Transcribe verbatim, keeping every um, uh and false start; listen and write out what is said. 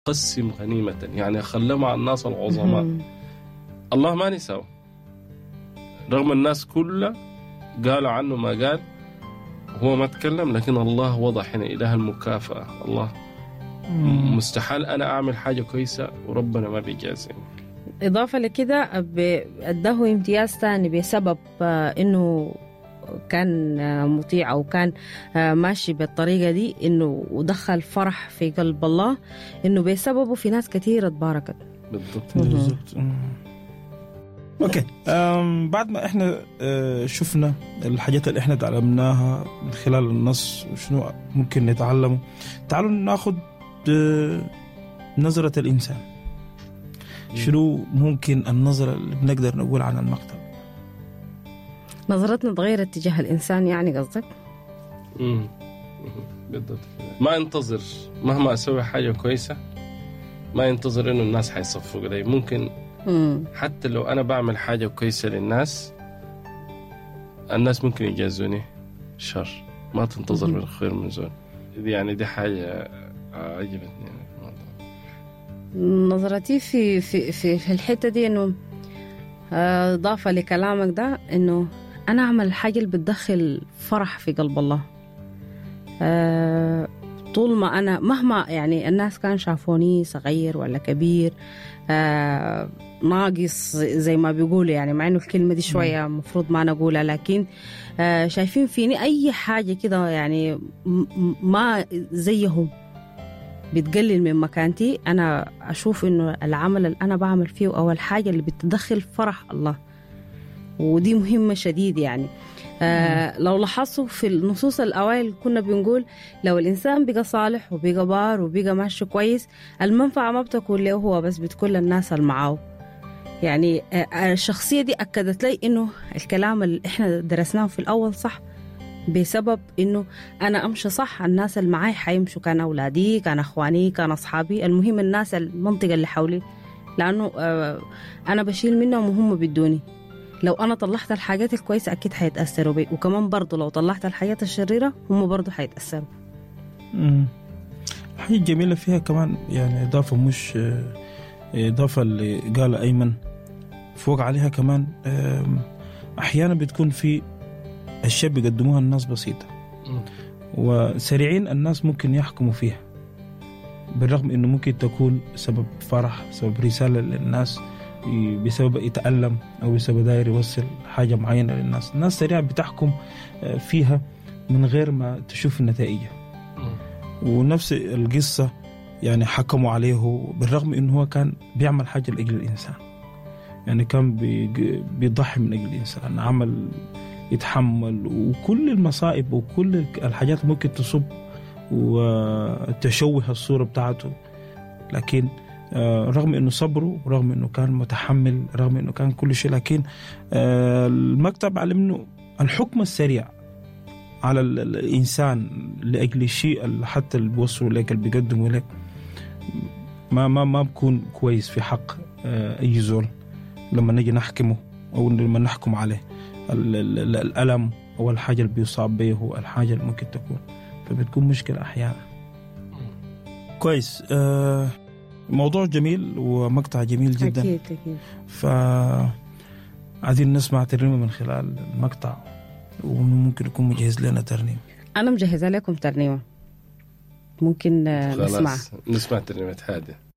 قسم غنيمة، يعني خلى مع الناس العظماء. الله ما نساو رغم الناس كلها قالوا عنه ما قال، هو ما تكلم، لكن الله وضح هنا إله المكافأة. الله مم. مستحيل أنا أعمل حاجة كويسة وربنا ما بيجازني. إضافة لكده أداه امتياز تاني بسبب إنه كان مطيع أو كان ماشي بالطريقة دي، إنه ودخل فرح في قلب الله، إنه بسببه في ناس كثيرة تباركت. بالضبط بالضبط. اوكي، بعد ما احنا اه شفنا الحاجات اللي احنا تعلمناها من خلال النص وشنو ممكن نتعلمه، تعالوا ناخد اه نظرة الإنسان. شنو ممكن النظرة اللي بنقدر نقول عن المقطع؟ نظرتنا تغيرت تجاه الإنسان يعني قصدك؟ امم بالضبط. ما انتظر مهما أسوي حاجة كويسة، ما ينتظر إنه الناس حيصفوا علي. ممكن مم. حتى لو أنا بعمل حاجة كويسة للناس، الناس ممكن يجازوني شر. ما تنتظر من الخير من زول. يعني دي حاجة عجبتني يعني في الموضوع. نظرتي في في في, في الحتة دي إنه إضافة لكلامك ده، إنه أنا أعمل الحاجة اللي بتدخل فرح في قلب الله. أه طول ما أنا مهما يعني الناس كان شافوني صغير ولا كبير، آه ناقص زي ما بيقولوا، يعني مع إنه الكلمة دي شوية مفروض ما نقولها، لكن آه شايفين فيني أي حاجة كده يعني ما زيهم بتقلل من مكانتي، أنا أشوف إنه العمل اللي أنا بعمل فيه أو الحاجة اللي بتدخل فرح الله، ودي مهمة شديد يعني. آه لو لاحظوا في النصوص الأوائل كنا بنقول لو الإنسان بقى صالح وبقى بار وبقى ماشي كويس، المنفعة ما بتكون له هو بس، بتكون للناس اللي معاه. يعني آه الشخصية دي أكدت لي إنه الكلام اللي إحنا درسناه في الأول صح، بسبب إنه أنا أمشي صح، الناس اللي معاي حيمشوا، كان أولادي، كان أخواني، كان أصحابي، المهم الناس المنطقة اللي حولي، لأنه آه أنا بشيل منهم وهم بدوني. لو أنا طلعت الحاجات الكويسة أكيد حيتأثروا بي، وكمان برضو لو طلعت الحاجات الشريرة هم برضو حيتأثروا. امم حاجة جميلة فيها كمان يعني إضافة، مش إضافة اللي قال أيمن فوق عليها كمان، أحيانا بتكون في أشياء بيقدموها الناس بسيطة وسريعين، الناس ممكن يحكموا فيها، بالرغم إنه ممكن تكون سبب فرح، سبب رسالة للناس، بسبب يتألم أو بسبب داير يوصل حاجة معينة للناس. الناس سريعة بتحكم فيها من غير ما تشوف النتائج. ونفس القصة يعني حكموا عليه بالرغم إنه هو كان بيعمل حاجة لأجل الإنسان، يعني كان بيضحي من أجل الإنسان، عمل يتحمل وكل المصائب وكل الحاجات ممكن تصب وتشوه الصورة بتاعته، لكن رغم انه صبره، رغم انه كان متحمل، رغم انه كان كل شيء، لكن المكتب علمنا الحكم السريع على الانسان لاجل الشيء حتى اللي بيوصلوا لك اللي بيقدموا لك ما ما ما بكون كويس في حق اي زول. لما نجي نحكمه او لما نحكم عليه الالم او الحاجه اللي بيصاب بيه هو الحاجه اللي ممكن تكون، فبتكون مشكله احيانا. كويس. أه موضوع جميل ومقطع جميل جدا. أكيد أكيد. فعايزين نسمع ترنيمة من خلال المقطع، وممكن يكون مجهز لنا ترنيمة. أنا مجهزة لكم ترنيمة، ممكن نسمع نسمع ترنيمة هادي.